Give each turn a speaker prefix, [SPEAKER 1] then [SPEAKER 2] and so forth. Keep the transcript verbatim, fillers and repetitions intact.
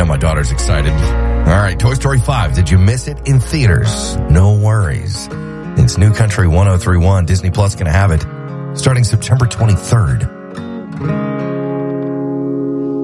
[SPEAKER 1] know my daughter's excited. All right, Toy Story five. Did you miss it in theaters? No worries. It's New Country one oh three point one. Disney Plus going to have it starting September twenty-third.